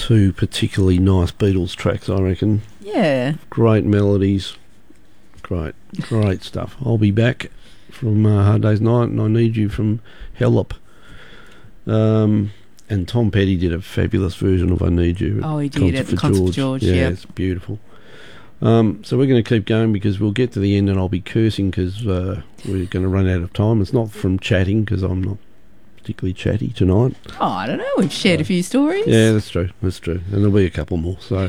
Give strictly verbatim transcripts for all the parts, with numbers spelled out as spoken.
two particularly nice Beatles tracks, I reckon. Yeah. Great melodies. Great, great stuff. I'll be back from uh, Hard Day's Night, and I Need You from Hellop. Um, and Tom Petty did a fabulous version of I Need You. Oh, he did at the Concert for George. Yeah, Yep. it's beautiful. Um, so we're going to keep going because we'll get to the end and I'll be cursing because uh, we're going to run out of time. It's not from chatting because I'm not particularly chatty tonight. Oh, I don't know. We've shared a few stories. Yeah, that's true. That's true. And there'll be a couple more. So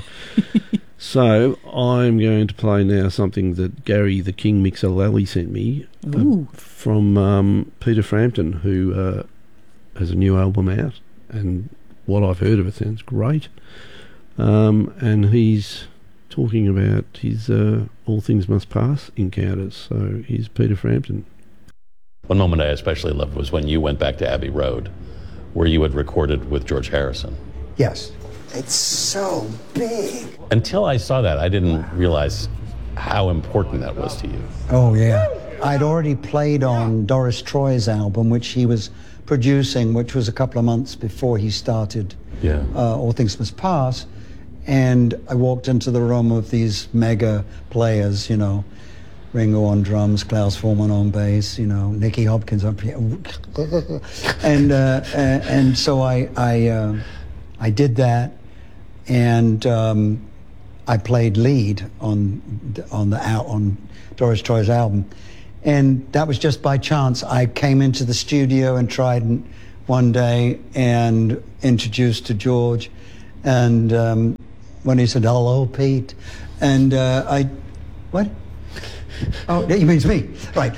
so I'm going to play now something that Gary the King Mixolelli sent me uh, from um, Peter Frampton, who uh, has a new album out. And what I've heard of it sounds great. Um, and he's talking about his uh, All Things Must Pass encounters. So here's Peter Frampton. One moment I especially loved was when you went back to Abbey Road, where you had recorded with George Harrison. Yes. It's so big. Until I saw that, I didn't realize how important that was to you. Oh, yeah. I'd already played on Doris Troy's album, which he was producing, which was a couple of months before he started yeah. uh, All Things Must Pass. And I walked into the room of these mega players, you know, Ringo on drums, Klaus Voormann on bass, you know, Nicky Hopkins on piano. and uh, and so I I uh, I did that, and um, I played lead on on the on Doris Troy's album, and that was just by chance. I came into the studio and tried one day and introduced to George, and. Um, When he said, hello, Pete. And uh, I, what? Oh, he means me. Right.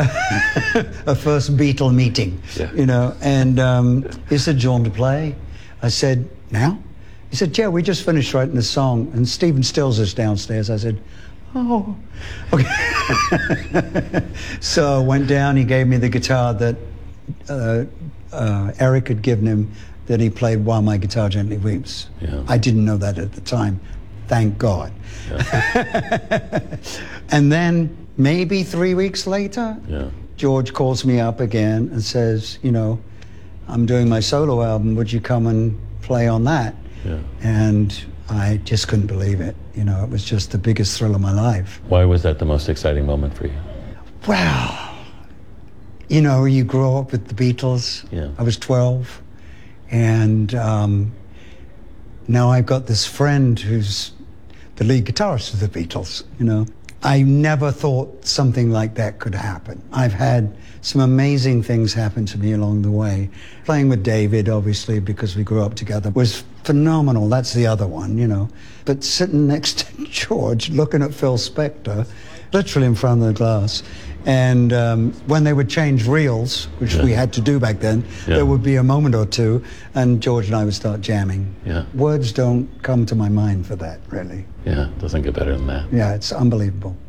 A first Beatle meeting, yeah. you know. And um, he said, do you want to play? I said, now? He said, yeah, we just finished writing the song. And Stephen Stills is downstairs. I said, oh, okay. So I went down. He gave me the guitar that uh, uh, Eric had given him, that he played While My Guitar Gently Weeps. Yeah. I didn't know that at the time. Thank God. Yeah. And then maybe three weeks later, yeah. George calls me up again and says, you know, I'm doing my solo album. Would you come and play on that? Yeah. And I just couldn't believe it. You know, it was just the biggest thrill of my life. Why was that the most exciting moment for you? Well, you know, you grow up with the Beatles. Yeah. I was twelve. And um, now I've got this friend who's the lead guitarist of the Beatles, you know. I never thought something like that could happen. I've had some amazing things happen to me along the way. Playing with David, obviously, because we grew up together, was phenomenal. That's the other one, you know. But sitting next to George, looking at Phil Spector, literally in front of the glass, and um, when they would change reels, which yeah. we had to do back then, yeah. there would be a moment or two, and George and I would start jamming. Yeah. Words don't come to my mind for that, really. Yeah, doesn't get better than that. Yeah, it's unbelievable.